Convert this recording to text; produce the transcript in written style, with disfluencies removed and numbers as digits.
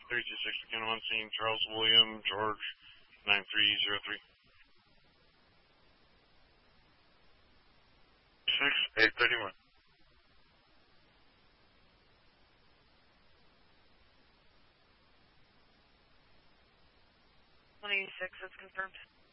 326 again on scene, Charles William, George, 9303. 831. 186, that's confirmed.